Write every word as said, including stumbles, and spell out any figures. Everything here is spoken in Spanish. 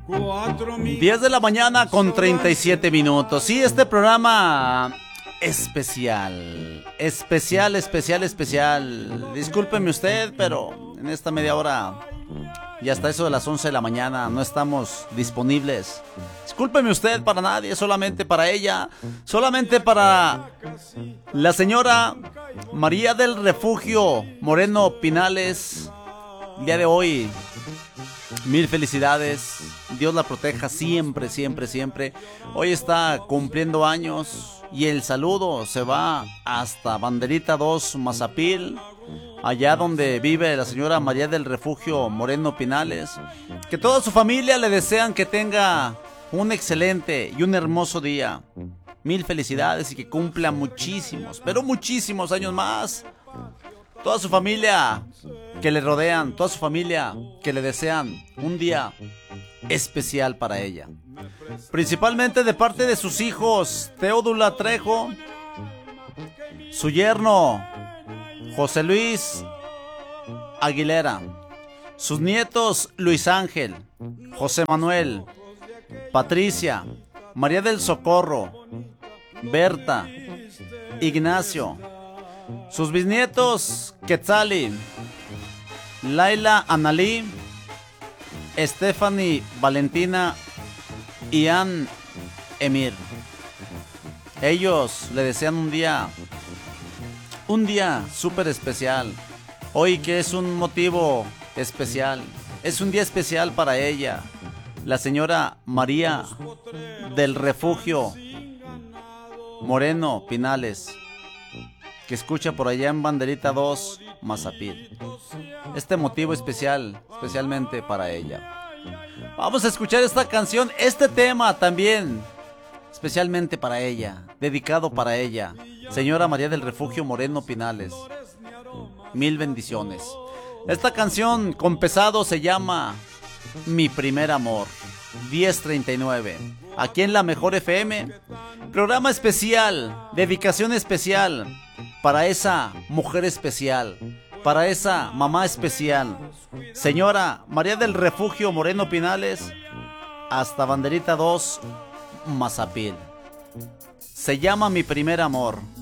diez de la mañana con treinta y siete minutos. Sí, este programa especial, especial, especial, especial. Discúlpeme usted, pero en esta media hora y hasta eso de las once de la mañana no estamos disponibles. Discúlpeme usted, para nadie, solamente para ella, solamente para la señora María del Refugio Moreno Pinales. El día de hoy, mil felicidades, Dios la proteja siempre, siempre, siempre. Hoy está cumpliendo años y el saludo se va hasta Banderita dos, Mazapil, allá donde vive la señora María del Refugio Moreno Pinales. Que toda su familia le desean que tenga un excelente y un hermoso día. Mil felicidades y que cumpla muchísimos, pero muchísimos años más. Toda su familia que le rodean, toda su familia que le desean un día especial para ella. Principalmente de parte de sus hijos, Teodula Trejo, su yerno, José Luis Aguilera, sus nietos, Luis Ángel, José Manuel, Patricia, María del Socorro, Berta, Ignacio, sus bisnietos, Quetzali, Laila Analí, Stephanie Valentina y Ann Emir. Ellos le desean un día, un día súper especial. Hoy que es un motivo especial, es un día especial para ella, la señora María del Refugio Moreno Pinales, que escucha por allá en Banderita dos, Mazapil. Este motivo especial, especialmente para ella. Vamos a escuchar esta canción, este tema también, especialmente para ella, dedicado para ella, señora María del Refugio Moreno Pinales. Mil bendiciones. Esta canción con pesado se llama Mi Primer Amor. diez treinta y nueve. Aquí en la Mejor F M, programa especial, dedicación especial para esa mujer especial, para esa mamá especial, señora María del Refugio Moreno Pinales, hasta Banderita dos, Mazapil. Se llama Mi Primer Amor.